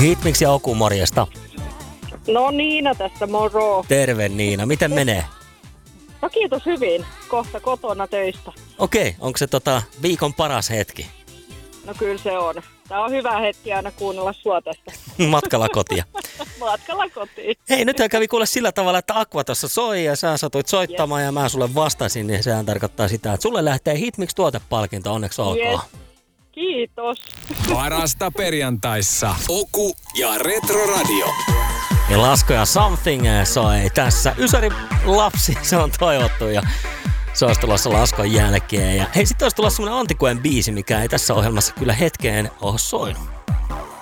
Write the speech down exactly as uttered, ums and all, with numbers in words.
Hitmix ja Oku, morjesta. No Niina tässä, moro. Terve Niina, miten menee? No kiitos hyvin, kohta kotona töistä. Okei, onko se tota viikon paras hetki? No kyllä se on. Tää on hyvä hetki aina kuunnella sua tästä. Matkalla kotia. Matkalla kotiin. Hei, nyt kävi kuule sillä tavalla, että Aqua tuossa soi ja sä satuit soittamaan yes. ja mä sulle vastasin, niin sehän tarkoittaa sitä, että sulle lähtee Hitmix tuotepalkinto, onneksi olkoon. Yes. Kiitos. Parasta perjantaissa. Oku ja Retro Radio. Ja Lasko ja Something soi tässä. Ysäri lapsi, se on toivottu ja se olisi tulossa Laskon jälkeen. Ja hei, sitten olisi tulossa semmoinen Antikuen biisi, mikä ei tässä ohjelmassa kyllä hetkeen ole soinut.